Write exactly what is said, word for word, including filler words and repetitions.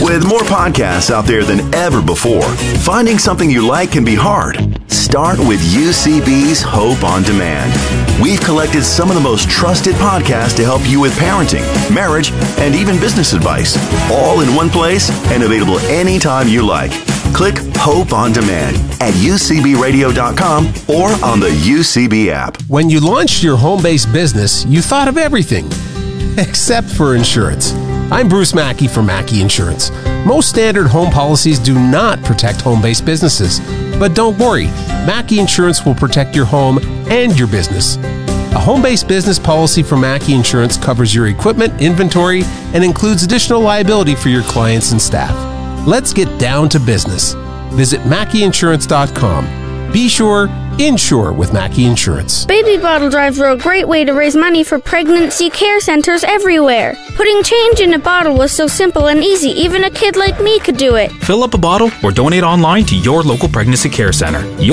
With more podcasts out there than ever before, finding something you like can be hard. Start with U C B's Hope on Demand. We've collected some of the most trusted podcasts to help you with parenting, marriage, and even business advice. All in one place and available anytime you like. Click Hope on Demand at U C B radio dot com or on the U C B app. When you launched your home-based business, you thought of everything, except for insurance. I'm Bruce Mackey from Mackey Insurance. Most standard home policies do not protect home-based businesses. But don't worry, Mackey Insurance will protect your home and your business. A home-based business policy from Mackey Insurance covers your equipment, inventory, and includes additional liability for your clients and staff. Let's get down to business. Visit Mackey Insurance dot com. Be sure, insure with Mackey Insurance. Baby bottle drives are a great way to raise money for pregnancy care centers everywhere. Putting change in a bottle was so simple and easy, even a kid like me could do it. Fill up a bottle or donate online to your local pregnancy care center. Your